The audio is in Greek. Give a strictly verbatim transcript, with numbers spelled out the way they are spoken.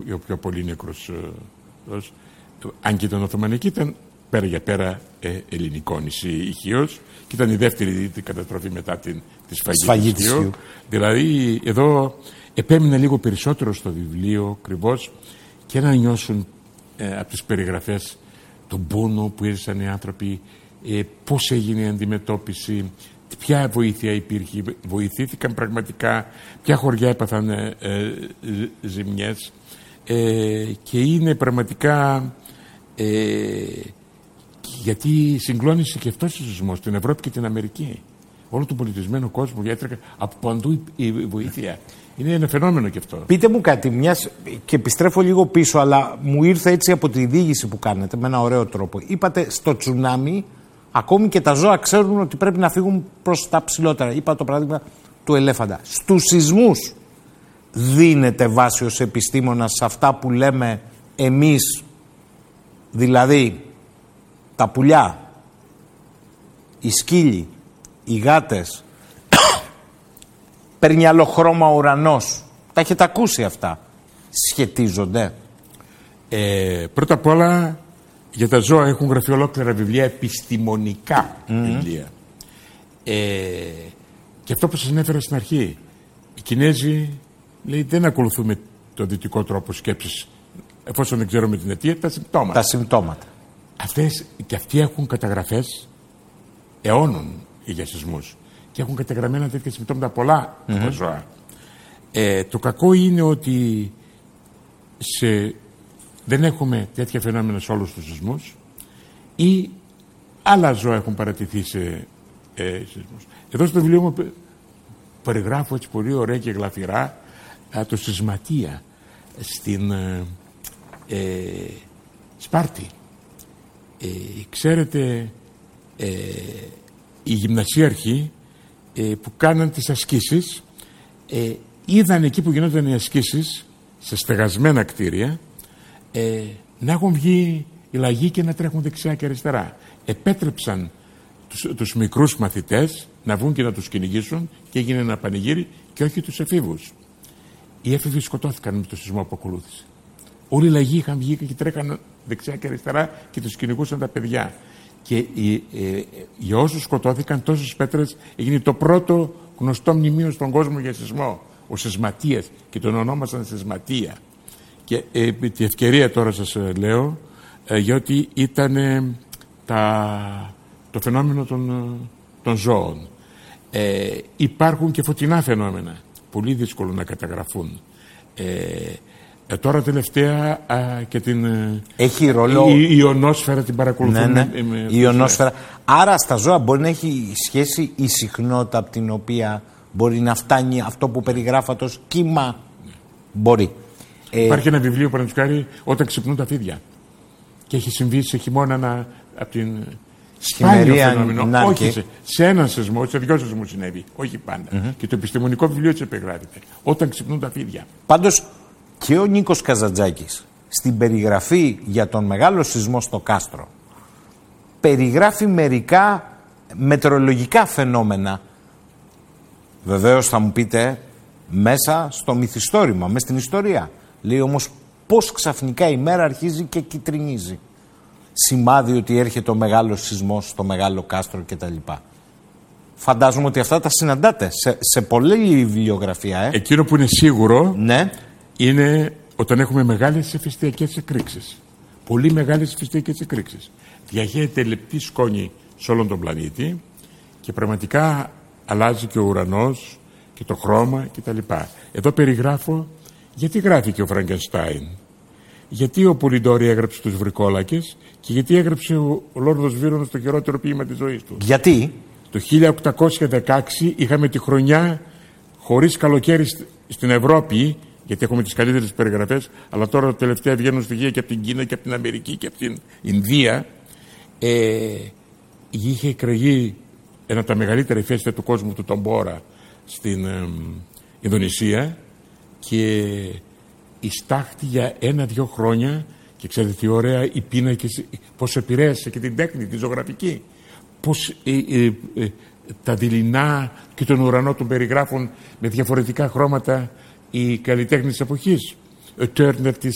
ο πιο πολύ νεκρός, αν και ήταν Οθωμανική, ήταν πέρα για πέρα ε, ελληνικό νησί Ιχίος, και ήταν η δεύτερη καταστροφή μετά την, τη σφαγή της Ιχίου. Δηλαδή εδώ επέμεινε λίγο περισσότερο στο βιβλίο ακριβώς, και να νιώσουν ε, από τις περιγραφές τον πόνο που έζησαν οι άνθρωποι, ε, πώς έγινε η αντιμετώπιση, ποια βοήθεια υπήρχε, βοηθήθηκαν πραγματικά, ποια χωριά έπαθαν ε, ε, ζημιές, ε, και είναι πραγματικά ε, γιατί συγκλώνησε και αυτός ο σεισμός στην Ευρώπη και την Αμερική, όλο τον πολιτισμένο κόσμο, έτρεχε από παντού η βοήθεια. Είναι ένα φαινόμενο και αυτό. Πείτε μου κάτι, μιας, και επιστρέφω λίγο πίσω, αλλά μου ήρθε έτσι από τη διήγηση που κάνετε με ένα ωραίο τρόπο. Είπατε στο τσουνάμι ακόμη και τα ζώα ξέρουν ότι πρέπει να φύγουν προς τα ψηλότερα. Είπα το παράδειγμα του ελέφαντα. Στους σεισμούς δίνεται βάση ως επιστήμονας σε αυτά που λέμε εμείς, δηλαδή τα πουλιά, οι σκύλοι, οι γάτες, παίρνει άλλο χρώμα ο ουρανός. Τα έχετε ακούσει αυτά? Σχετίζονται? Ε, πρώτα απ' όλα, για τα ζώα έχουν γραφεί ολόκληρα βιβλία, επιστημονικά βιβλία. Mm. Ε, και αυτό που σας ανέφερα στην αρχή, οι Κινέζοι λέει, δεν ακολουθούμε το δυτικό τρόπο σκέψης, εφόσον δεν ξέρουμε την αιτία, τα συμπτώματα. Τα συμπτώματα. Αυτές, και αυτοί έχουν καταγραφές αιώνων για σεισμούς. Και έχουν καταγραμμένα τέτοια συμπτώματα πολλά mm-hmm. από τα ζώα. Ε, το κακό είναι ότι σε, δεν έχουμε τέτοια φαινόμενα σε όλους τους σεισμούς, ή άλλα ζώα έχουν παρατηθεί σε ε, σεισμούς. Εδώ στο βιβλίο μου περιγράφω έτσι πολύ ωραία και γλαφυρά α, το σεισματία στην ε, ε, Σπάρτη. Ε, ξέρετε, ε, οι γυμνασίαρχοι ε, που κάναν τις ασκήσεις ε, είδαν εκεί που γινόταν οι ασκήσεις σε στεγασμένα κτίρια ε, να έχουν βγει οι λαγοί και να τρέχουν δεξιά και αριστερά. Επέτρεψαν τους, τους μικρούς μαθητές να βγουν και να τους κυνηγήσουν, και έγινε ένα πανηγύρι, και όχι τους εφήβους. Οι έφηβοι σκοτώθηκαν με το σεισμό που ακολούθησε. Όλοι οι λαγοί είχαν βγει και τρέχαν δεξιά και αριστερά και τους κυνηγούσαν τα παιδιά. Και οι, ε, για όσους σκοτώθηκαν, τόσες πέτρες, έγινε το πρώτο γνωστό μνημείο στον κόσμο για σεισμό. Ο Σεισματίας, και τον ονόμασαν Σεισματία. Και ε, τη ευκαιρία τώρα σας ε, λέω, ε, γιατί ήταν ε, τα, το φαινόμενο των, ε, των ζώων. Ε, υπάρχουν και φωτεινά φαινόμενα, πολύ δύσκολο να καταγραφούν. Ε, Ε, τώρα τελευταία α, και την έχει ρόλο... η, η ιονόσφαιρα την παρακολουθούμε. Ναι, ναι. Με, η ιονόσφαιρα. Άρα στα ζώα μπορεί να έχει σχέση η συχνότητα από την οποία μπορεί να φτάνει αυτό που περιγράφατε ως κύμα. Ναι. Μπορεί. Υπάρχει ε... ένα βιβλίο, παραδείγματος χάρη, όταν ξυπνούν τα φίδια. Και έχει συμβεί σε χειμώνα να, από την σπάνιο φαινόμενο. Να, όχι και... σε, σε έναν σεισμό, σε δυο σεισμούς συνέβη. Όχι πάντα. Mm-hmm. Και το επιστημονικό βιβλίο της επιγράφεται. Όταν ξυπνούν τα φίδια. Πάντως, και ο Νίκος Καζαντζάκης στην περιγραφή για τον μεγάλο σεισμό στο Κάστρο περιγράφει μερικά μετεωρολογικά φαινόμενα. Βεβαίως θα μου πείτε μέσα στο μυθιστόρημα, μέσα στην ιστορία. Λέει όμως πώς ξαφνικά η μέρα αρχίζει και κυτρινίζει. Σημάδι ότι έρχεται ο μεγάλος σεισμός στο μεγάλο Κάστρο κτλ. Φαντάζομαι ότι αυτά τα συναντάτε σε, σε πολλή βιβλιογραφία. Ε. Εκείνο που είναι σίγουρο, ναι, είναι όταν έχουμε μεγάλες ηφαιστειακές εκρήξεις. Πολύ μεγάλες ηφαιστειακές εκρήξεις. Διαχέεται λεπτή σκόνη σε όλον τον πλανήτη και πραγματικά αλλάζει και ο ουρανός και το χρώμα κτλ. Εδώ περιγράφω γιατί γράφει ο Φραγκενστάιν. Γιατί ο Πολυντόρη έγραψε τους βρικόλακες και γιατί έγραψε ο, ο Λόρδος Βύρονος το χειρότερο ποίημα της ζωής του. Γιατί? Το χίλια οκτακόσια δεκαέξι είχαμε τη χρονιά χωρίς καλοκαίρι στην Ευρώπη, γιατί έχουμε τις καλύτερες περιγραφές, αλλά τώρα τελευταία βγαίνουν στοιχεία και από την Κίνα και από την Αμερική και από την Ινδία. Ε, είχε εκραγεί ένα από τα μεγαλύτερα ηφαίστεια του κόσμου, του Τομπόρα, στην ε, Ινδονησία, και η στάχτη για ένα-δυο χρόνια, και ξέρετε τι ωραία οι πίνακες, πώς επηρέασε και την τέχνη, τη ζωγραφική, πώς ε, ε, ε, τα δειλινά και τον ουρανό τον περιγράφουν με διαφορετικά χρώματα οι καλλιτέχνες της εποχής. Ο Τέρνερ της